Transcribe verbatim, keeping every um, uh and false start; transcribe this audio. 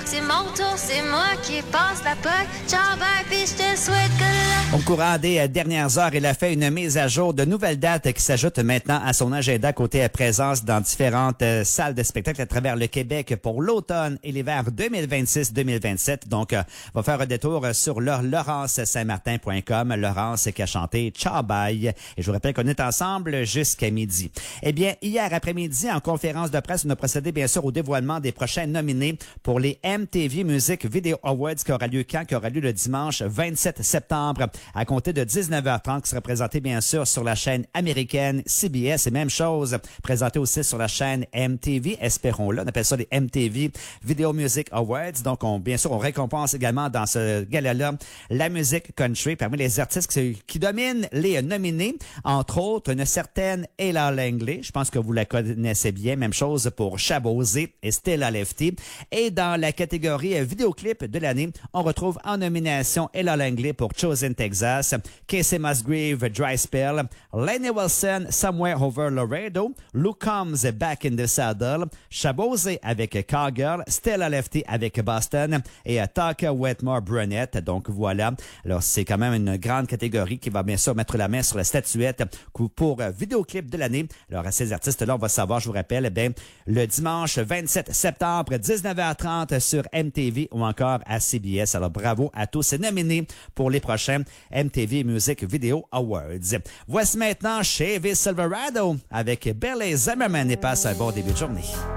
c'est mon tour, c'est moi qui passe la poque. Ciao, bye, puis je te souhaite que la... Au courant des euh, dernières heures, il a fait une mise à jour de nouvelles dates qui s'ajoutent maintenant à son agenda côté euh, présence dans différentes euh, salles de spectacle à travers le Québec pour l'automne et l'hiver deux mille vingt-six deux mille vingt-sept. Donc, euh, on va faire un détour sur leur laurence saint martin point com. Laurence qui a chanté Ciao Bye. Et je vous rappelle qu'on est ensemble jusqu'à midi. Eh bien, hier après-midi, en conférence de presse, on a procédé bien sûr au dévoilement des prochains nominés pour les M T V Music Video Awards qui aura lieu quand? Qui aura lieu le dimanche vingt-sept septembre à compter de dix-neuf heures trente, qui sera présenté bien sûr sur la chaîne américaine C B S et même chose, présenté aussi sur la chaîne M T V, espérons-le. On appelle ça les M T V Video Music Awards. Donc, on, bien sûr, on récompense également dans ce gala-là la musique country parmi les artistes qui, qui dominent les nominés, entre autres une certaine Ella Langley. Je pense que vous la connaissez bien. Même chose pour Shabosé et Stella Lefty. Et dans la catégorie vidéoclip de l'année, on retrouve en nomination Ella Langley pour Chosen Texas, Casey Musgrave, Dry Spell, Lainey Wilson, Somewhere Over Laredo, Luke Combs, Back in the Saddle, Shabosé avec Cowgirl, Stella Lefty avec Boston et Taka Wetmore Brunette. Donc voilà. Alors c'est quand même une grande catégorie qui va bien sûr mettre la main sur la statuette pour vidéoclip de l'année. Alors à ces artistes-là, on va savoir, je vous rappelle, eh bien, le dimanche vingt-sept septembre, dix-neuf heures trente sur M T V ou encore à C B S. Alors bravo à tous ces nominés pour les prochains M T V Music Video Awards. Voici maintenant Chevy Silverado avec Billy Zimmerman et passe un bon début de journée.